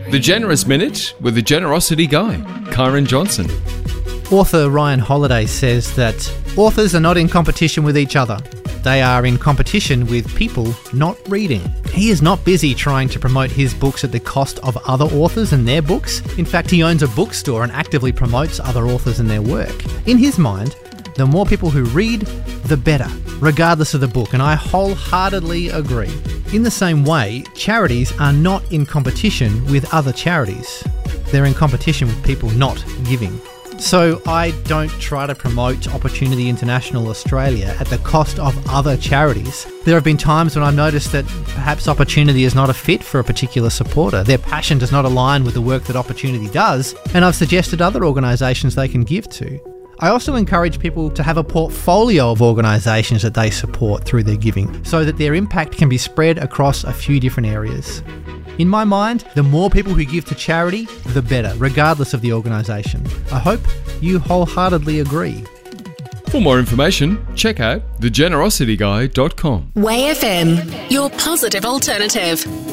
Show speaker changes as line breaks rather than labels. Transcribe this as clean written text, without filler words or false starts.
The Generous Minute with the Generosity Guy, Kyron Johnson.
Author Ryan Holiday says that authors are not in competition with each other. They are in competition with people not reading. He is not busy trying to promote his books at the cost of other authors and their books. In fact, he owns a bookstore and actively promotes other authors and their work. In his mind, the more people who read, the better, regardless of the book, and I wholeheartedly agree. In the same way, charities are not in competition with other charities. They're in competition with people not giving. So I don't try to promote Opportunity International Australia at the cost of other charities. There have been times when I've noticed that perhaps Opportunity is not a fit for a particular supporter. Their passion does not align with the work that Opportunity does, and I've suggested other organisations they can give to. I also encourage people to have a portfolio of organisations that they support through their giving, so that their impact can be spread across a few different areas. In my mind, the more people who give to charity, the better, regardless of the organisation. I hope you wholeheartedly agree.
For more information, check out thegenerosityguy.com.
Way FM, your positive alternative.